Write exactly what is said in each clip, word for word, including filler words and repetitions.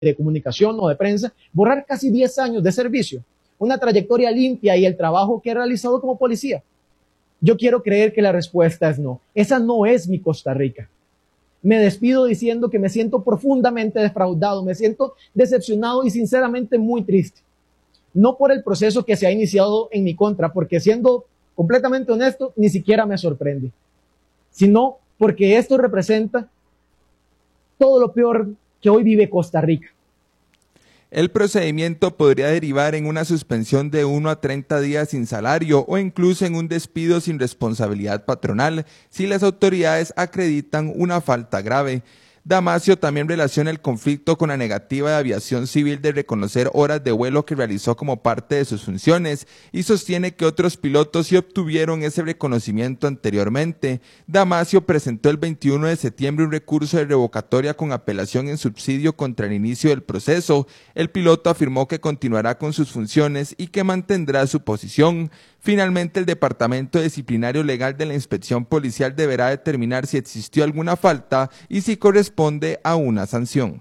de comunicación o de prensa, borrar casi diez años de servicio, una trayectoria limpia y el trabajo que he realizado como policía? Yo quiero creer que la respuesta es no. Esa no es mi Costa Rica. Me despido diciendo que me siento profundamente defraudado, me siento decepcionado y sinceramente muy triste. No por el proceso que se ha iniciado en mi contra, porque siendo completamente honesto, ni siquiera me sorprende, sino porque esto representa todo lo peor que hoy vive Costa Rica. El procedimiento podría derivar en una suspensión de uno a treinta días sin salario o incluso en un despido sin responsabilidad patronal si las autoridades acreditan una falta grave. Damasio también relaciona el conflicto con la negativa de Aviación Civil de reconocer horas de vuelo que realizó como parte de sus funciones y sostiene que otros pilotos sí obtuvieron ese reconocimiento anteriormente. Damasio presentó el veintiuno de septiembre un recurso de revocatoria con apelación en subsidio contra el inicio del proceso. El piloto afirmó que continuará con sus funciones y que mantendrá su posición. Finalmente, el Departamento Disciplinario Legal de la Inspección Policial deberá determinar si existió alguna falta y si corresponde a una sanción.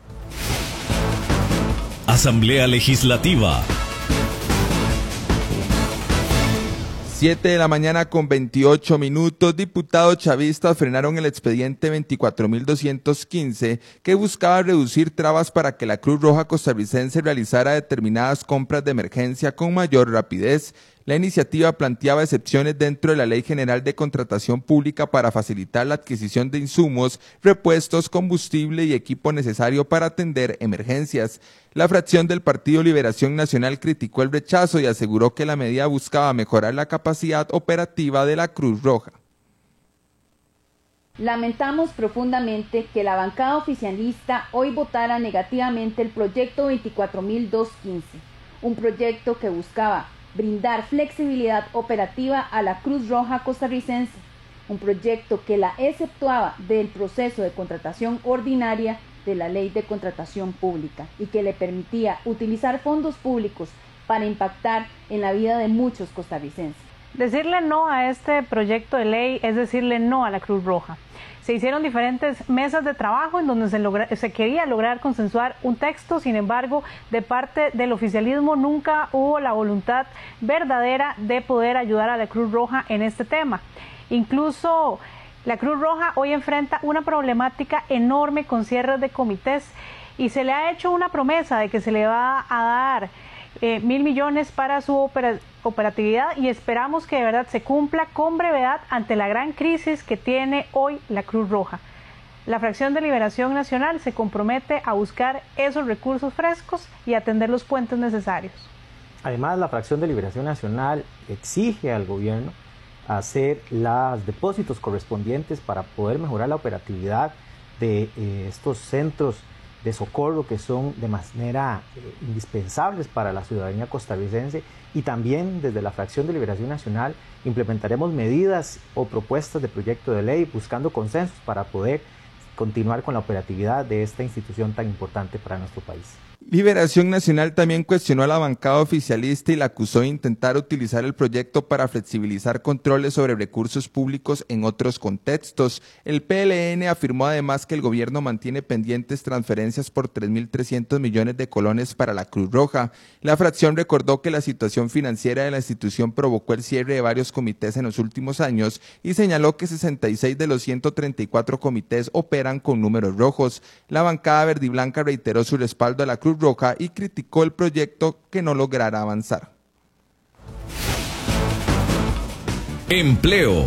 Asamblea Legislativa. siete de la mañana con veintiocho minutos, diputados chavistas frenaron el expediente veinticuatro mil doscientos quince que buscaba reducir trabas para que la Cruz Roja costarricense realizara determinadas compras de emergencia con mayor rapidez. La iniciativa planteaba excepciones dentro de la Ley General de Contratación Pública para facilitar la adquisición de insumos, repuestos, combustible y equipo necesario para atender emergencias. La fracción del Partido Liberación Nacional criticó el rechazo y aseguró que la medida buscaba mejorar la capacidad operativa de la Cruz Roja. Lamentamos profundamente que la bancada oficialista hoy votara negativamente el proyecto veinticuatro mil doscientos quince, un proyecto que buscaba brindar flexibilidad operativa a la Cruz Roja costarricense, un proyecto que la exceptuaba del proceso de contratación ordinaria de la Ley de Contratación Pública y que le permitía utilizar fondos públicos para impactar en la vida de muchos costarricenses. Decirle no a este proyecto de ley es decirle no a la Cruz Roja. Se hicieron diferentes mesas de trabajo en donde se, logra, se quería lograr consensuar un texto, sin embargo, de parte del oficialismo nunca hubo la voluntad verdadera de poder ayudar a la Cruz Roja en este tema. Incluso la Cruz Roja hoy enfrenta una problemática enorme con cierres de comités y se le ha hecho una promesa de que se le va a dar eh, mil millones para su opera, operatividad y esperamos que de verdad se cumpla con brevedad ante la gran crisis que tiene hoy la Cruz Roja. La fracción de Liberación Nacional se compromete a buscar esos recursos frescos y atender los puentes necesarios. Además, la fracción de Liberación Nacional exige al gobierno hacer los depósitos correspondientes para poder mejorar la operatividad de eh, estos centros de socorro que son de manera eh, indispensables para la ciudadanía costarricense, y también desde la fracción de Liberación Nacional implementaremos medidas o propuestas de proyecto de ley buscando consensos para poder continuar con la operatividad de esta institución tan importante para nuestro país. Liberación Nacional también cuestionó a la bancada oficialista y la acusó de intentar utilizar el proyecto para flexibilizar controles sobre recursos públicos en otros contextos. El P L N afirmó además que el gobierno mantiene pendientes transferencias por tres mil trescientos millones de colones para la Cruz Roja. La fracción recordó que la situación financiera de la institución provocó el cierre de varios comités en los últimos años y señaló que sesenta y seis de los ciento treinta y cuatro comités operan con números rojos. La bancada verdiblanca reiteró su respaldo a la Cruz Roja y criticó el proyecto que no lograra avanzar. Empleo.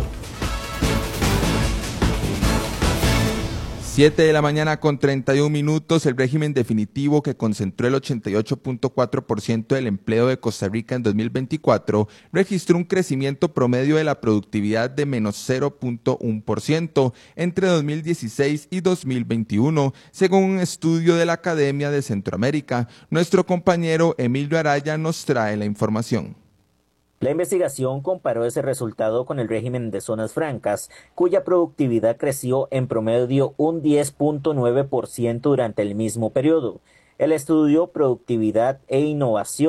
siete de la mañana con treinta y un minutos, el régimen definitivo que concentró el ochenta y ocho punto cuatro por ciento del empleo de Costa Rica en dos mil veinticuatro registró un crecimiento promedio de la productividad de menos cero punto uno por ciento entre dos mil dieciséis y dos mil veintiuno, según un estudio de la Academia de Centroamérica. Nuestro compañero Emilio Araya nos trae la información. La investigación comparó ese resultado con el régimen de zonas francas, cuya productividad creció en promedio un diez punto nueve por ciento durante el mismo periodo. El estudio Productividad e Innovación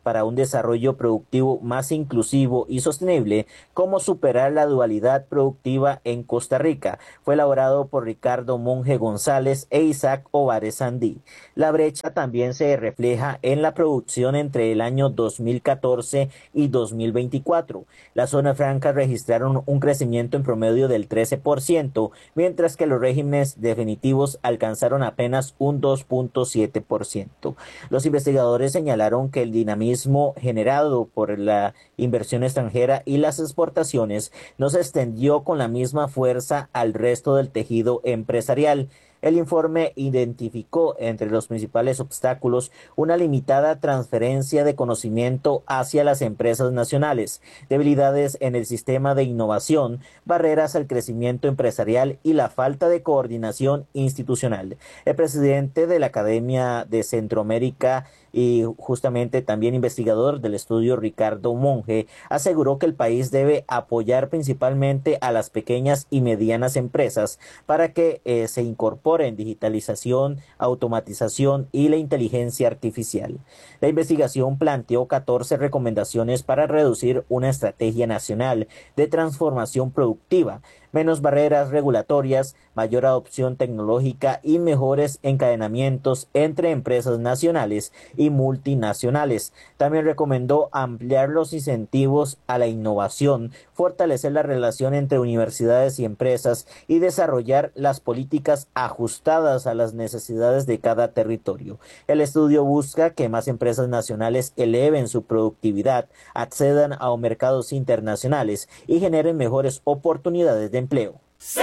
para un desarrollo productivo más inclusivo y sostenible, cómo superar la dualidad productiva en Costa Rica. Fue elaborado por Ricardo Monge González e Isaac Ovares Sandí. La brecha también se refleja en la producción entre el año dos mil catorce y dos mil veinticuatro. Las zonas francas registraron un crecimiento en promedio del trece por ciento, mientras que los regímenes definitivos alcanzaron apenas un dos punto siete por ciento. Los investigadores señalaron que el dinamismo generado por la inversión extranjera y las exportaciones no se extendió con la misma fuerza al resto del tejido empresarial. El informe identificó entre los principales obstáculos una limitada transferencia de conocimiento hacia las empresas nacionales, debilidades en el sistema de innovación, barreras al crecimiento empresarial y la falta de coordinación institucional. El presidente de la Academia de Centroamérica y justamente también investigador del estudio, Ricardo Monge, aseguró que el país debe apoyar principalmente a las pequeñas y medianas empresas para que eh, se incorporen digitalización, automatización y la inteligencia artificial. La investigación planteó catorce recomendaciones para reducir una estrategia nacional de transformación productiva, menos barreras regulatorias, mayor adopción tecnológica y mejores encadenamientos entre empresas nacionales y multinacionales. También recomendó ampliar los incentivos a la innovación, fortalecer la relación entre universidades y empresas y desarrollar las políticas ajustadas a las necesidades de cada territorio. El estudio busca que más empresas nacionales eleven su productividad, accedan a mercados internacionales y generen mejores oportunidades de empleo.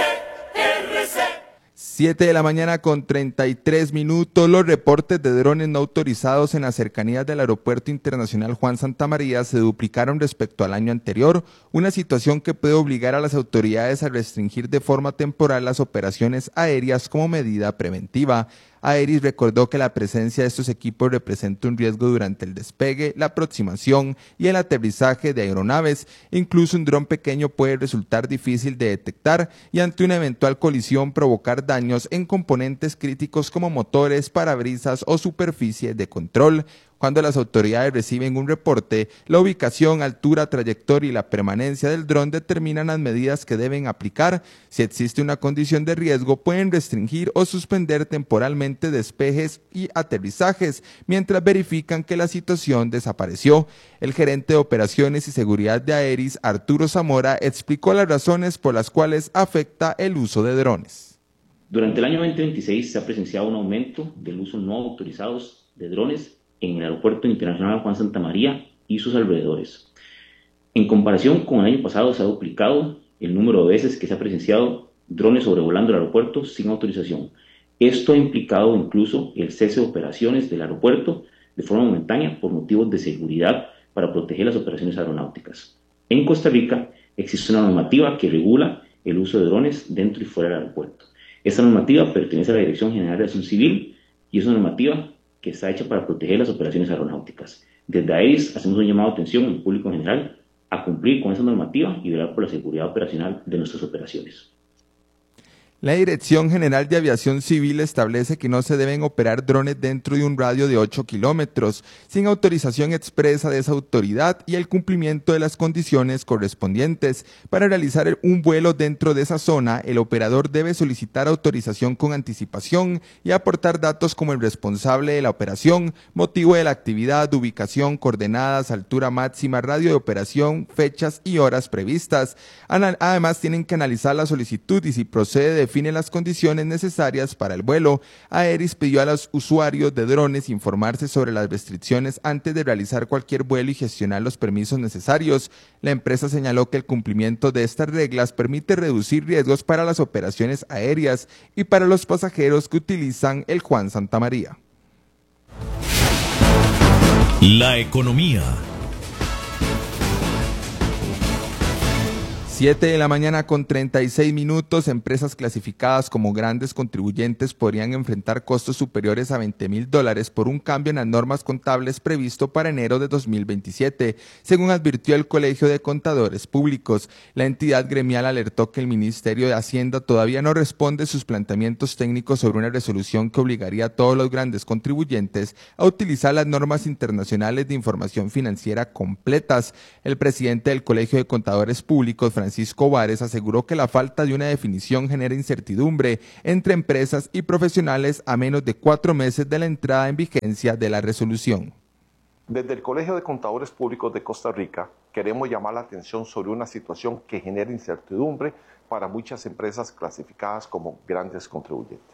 siete de la mañana con treinta y tres minutos. Los reportes de drones no autorizados en las cercanías del Aeropuerto Internacional Juan Santamaría se duplicaron respecto al año anterior, una situación que puede obligar a las autoridades a restringir de forma temporal las operaciones aéreas como medida preventiva. Aeris recordó que la presencia de estos equipos representa un riesgo durante el despegue, la aproximación y el aterrizaje de aeronaves. Incluso un dron pequeño puede resultar difícil de detectar y ante una eventual colisión provocar daños en componentes críticos como motores, parabrisas o superficie de control. Cuando las autoridades reciben un reporte, la ubicación, altura, trayectoria y la permanencia del dron determinan las medidas que deben aplicar. Si existe una condición de riesgo, pueden restringir o suspender temporalmente despejes y aterrizajes, mientras verifican que la situación desapareció. El gerente de Operaciones y Seguridad de Aeris, Arturo Zamora, explicó las razones por las cuales afecta el uso de drones. Durante el año veinte veintiséis se ha presenciado un aumento del uso no autorizados de drones en el Aeropuerto Internacional Juan Santamaría y sus alrededores. En comparación con el año pasado, se ha duplicado el número de veces que se ha presenciado drones sobrevolando el aeropuerto sin autorización. Esto ha implicado incluso el cese de operaciones del aeropuerto de forma momentánea por motivos de seguridad para proteger las operaciones aeronáuticas. En Costa Rica existe una normativa que regula el uso de drones dentro y fuera del aeropuerto. Esta normativa pertenece a la Dirección General de Aviación Civil y es una normativa que está hecha para proteger las operaciones aeronáuticas. Desde Aeris hacemos un llamado de atención al público en general a cumplir con esa normativa y velar por la seguridad operacional de nuestras operaciones. La Dirección General de Aviación Civil establece que no se deben operar drones dentro de un radio de ocho kilómetros, sin autorización expresa de esa autoridad y el cumplimiento de las condiciones correspondientes. Para realizar un vuelo dentro de esa zona, el operador debe solicitar autorización con anticipación y aportar datos como el responsable de la operación, motivo de la actividad, ubicación, coordenadas, altura máxima, radio de operación, fechas y horas previstas. Además, tienen que analizar la solicitud y si procede de define las condiciones necesarias para el vuelo. Aeris pidió a los usuarios de drones informarse sobre las restricciones antes de realizar cualquier vuelo y gestionar los permisos necesarios. La empresa señaló que el cumplimiento de estas reglas permite reducir riesgos para las operaciones aéreas y para los pasajeros que utilizan el Juan Santamaría. La economía. siete de la mañana con treinta y seis minutos, empresas clasificadas como grandes contribuyentes podrían enfrentar costos superiores a veinte mil dólares por un cambio en las normas contables previsto para enero de dos mil veintisiete, según advirtió el Colegio de Contadores Públicos. La entidad gremial alertó que el Ministerio de Hacienda todavía no responde sus planteamientos técnicos sobre una resolución que obligaría a todos los grandes contribuyentes a utilizar las normas internacionales de información financiera completas. El presidente del Colegio de Contadores Públicos, Francisco Vares, aseguró que la falta de una definición genera incertidumbre entre empresas y profesionales a menos de cuatro meses de la entrada en vigencia de la resolución. Desde el Colegio de Contadores Públicos de Costa Rica queremos llamar la atención sobre una situación que genera incertidumbre para muchas empresas clasificadas como grandes contribuyentes.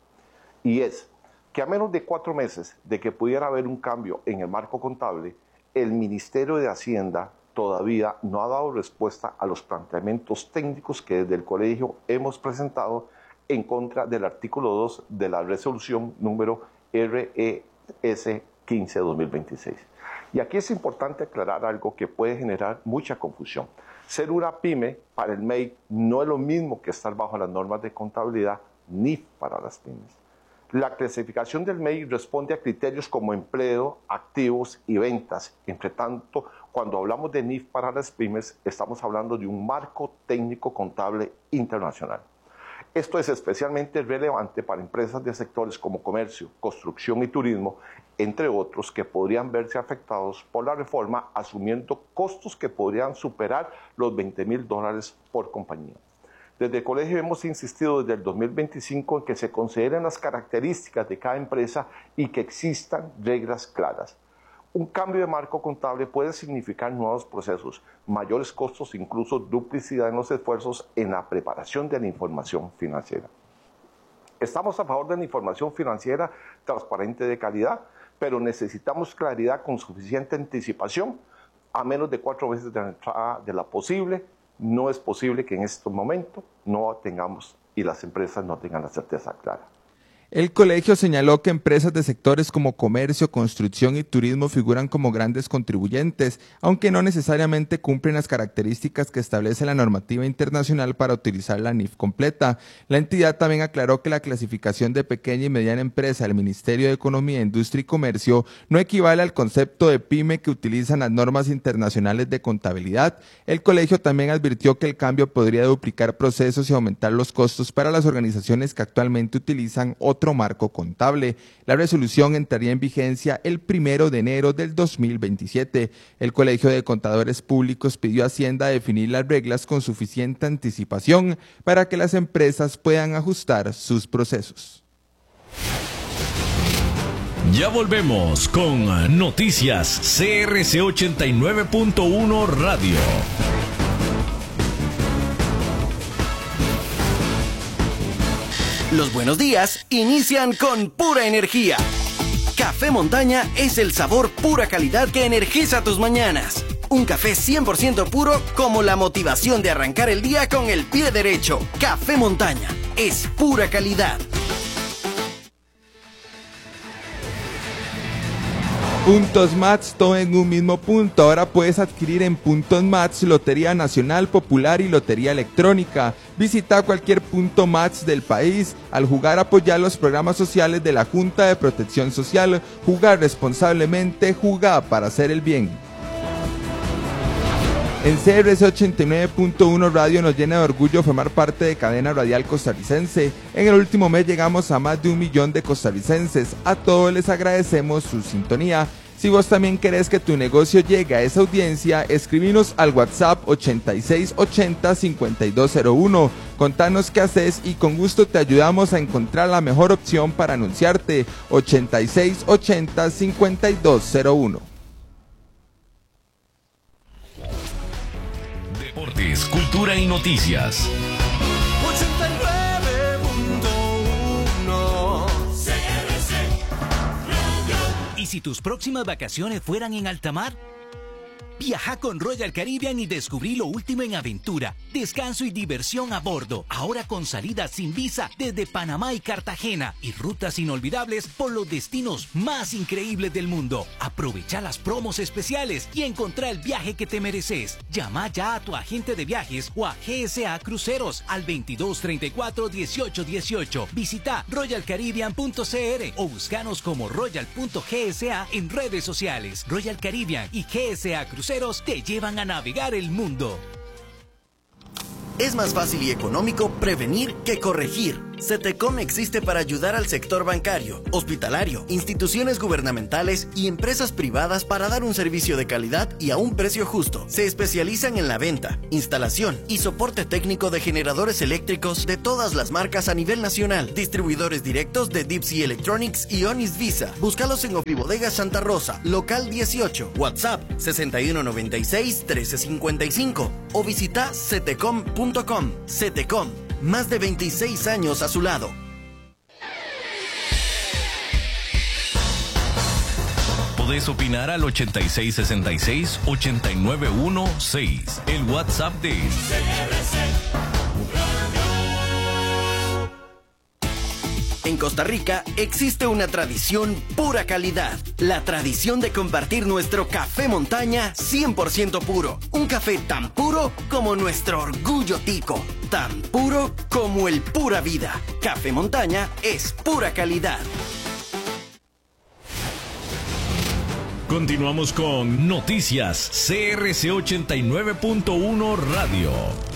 Y es que a menos de cuatro meses de que pudiera haber un cambio en el marco contable, el Ministerio de Hacienda todavía no ha dado respuesta a los planteamientos técnicos que desde el colegio hemos presentado en contra del artículo dos de la resolución número R E S quince guión dos mil veintiséis. Y aquí es importante aclarar algo que puede generar mucha confusión. Ser una pyme para el M E I no es lo mismo que estar bajo las normas de contabilidad N I F para las pymes. La clasificación del M E I responde a criterios como empleo, activos y ventas. Entre tanto, cuando hablamos de N I F para las pymes, estamos hablando de un marco técnico contable internacional. Esto es especialmente relevante para empresas de sectores como comercio, construcción y turismo, entre otros, que podrían verse afectados por la reforma, asumiendo costos que podrían superar los veinte mil dólares por compañía. Desde el colegio hemos insistido desde el dos mil veinticinco en que se consideren las características de cada empresa y que existan reglas claras. Un cambio de marco contable puede significar nuevos procesos, mayores costos, incluso duplicidad en los esfuerzos en la preparación de la información financiera. Estamos a favor de la información financiera transparente de calidad, pero necesitamos claridad con suficiente anticipación, a menos de cuatro meses de la entrada de la posible. No es posible que en este momento no tengamos y las empresas no tengan la certeza clara. El colegio señaló que empresas de sectores como comercio, construcción y turismo figuran como grandes contribuyentes, aunque no necesariamente cumplen las características que establece la normativa internacional para utilizar la N I F completa. La entidad también aclaró que la clasificación de pequeña y mediana empresa del Ministerio de Economía, Industria y Comercio no equivale al concepto de pyme que utilizan las normas internacionales de contabilidad. El colegio también advirtió que el cambio podría duplicar procesos y aumentar los costos para las organizaciones que actualmente utilizan otro marco contable. La resolución entraría en vigencia el primero de enero del dos mil veintisiete. El Colegio de Contadores Públicos pidió a Hacienda definir las reglas con suficiente anticipación para que las empresas puedan ajustar sus procesos. Ya volvemos con Noticias C R C ochenta y nueve punto uno Radio. Los buenos días inician con pura energía. Café Montaña es el sabor pura calidad que energiza tus mañanas. Un café cien por ciento puro como la motivación de arrancar el día con el pie derecho. Café Montaña es pura calidad. Puntos Mats, todo en un mismo punto. Ahora puedes adquirir en Puntos Mats Lotería Nacional, Popular y Lotería Electrónica. Visita cualquier punto Mats del país. Al jugar, apoyar los programas sociales de la Junta de Protección Social. Jugar responsablemente, jugar para hacer el bien. En C R C ochenta y nueve punto uno Radio nos llena de orgullo formar parte de Cadena Radial Costarricense. En el último mes llegamos a más de un millón de costarricenses. A todos les agradecemos su sintonía. Si vos también querés que tu negocio llegue a esa audiencia, escribinos al WhatsApp ochenta y seis ochenta cincuenta y dos cero uno. Contanos qué haces y con gusto te ayudamos a encontrar la mejor opción para anunciarte. ochenta y seis ochenta cincuenta y dos cero uno. Deportes, cultura y noticias. ochenta y nueve punto uno C R C. ¿Y si tus próximas vacaciones fueran en alta mar? Viaja con Royal Caribbean y descubrí lo último en aventura, descanso y diversión a bordo. Ahora con salidas sin visa desde Panamá y Cartagena y rutas inolvidables por los destinos más increíbles del mundo. Aprovecha las promos especiales y encontrá el viaje que te mereces. Llama ya a tu agente de viajes o a G S A Cruceros al veintidós treinta y cuatro dieciocho dieciocho. Visita royal caribbean punto c r o búscanos como royal punto g s a en redes sociales. Royal Caribbean y G S A Cruceros te llevan a navegar el mundo. Es más fácil y económico prevenir que corregir. CETECOM existe para ayudar al sector bancario, hospitalario, instituciones gubernamentales y empresas privadas para dar un servicio de calidad y a un precio justo. Se especializan en la venta, instalación y soporte técnico de generadores eléctricos de todas las marcas a nivel nacional. Distribuidores directos de Deep Sea Electronics y Onis Visa. Búscalos en Opibodega Santa Rosa, local dieciocho, WhatsApp sesenta y uno noventa y seis trece cincuenta y cinco o visita cetecom punto com. CETECOM, más de veintiséis años a su lado. Podés opinar al ochenta y seis sesenta y seis ochenta y nueve dieciséis, el WhatsApp de C R C. En Costa Rica existe una tradición pura calidad, la tradición de compartir nuestro café montaña cien por ciento puro, un café tan puro como nuestro orgullo tico, tan puro como el pura vida. Café montaña es pura calidad. Continuamos con Noticias C R C ochenta y nueve punto uno Radio.